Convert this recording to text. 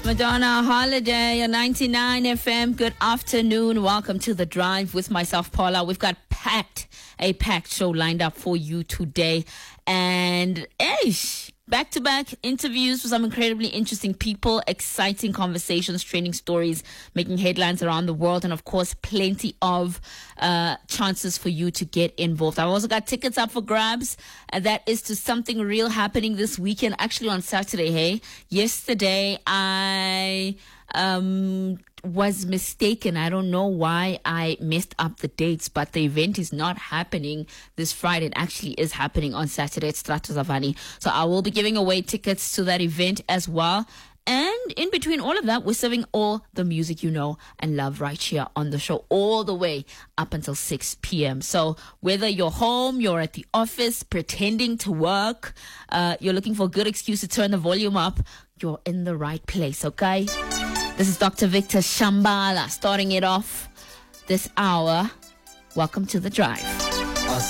Madonna Holiday on 99 FM. Good afternoon. Welcome to The Drive with myself, Paula. We've got a packed show lined up for you today. And back-to-back interviews with some incredibly interesting people, exciting conversations, training stories, making headlines around the world, and of course, plenty of chances for you to get involved. I've also got tickets up for grabs. That is to something real happening this weekend, actually on Saturday, hey? Yesterday, I was mistaken. I don't know why I messed up the dates, but the event is not happening this Friday. It actually is happening on Saturday at Stratosavani. So I will be giving away tickets to that event as well. And in between all of that, we're serving all the music you know and love right here on the show, all the way up until 6 p.m. So whether you're home, you're at the office, pretending to work, you're looking for a good excuse to turn the volume up, you're in the right place, okay? This is Dr. Victor Shambhala starting it off this hour. Welcome to The Drive.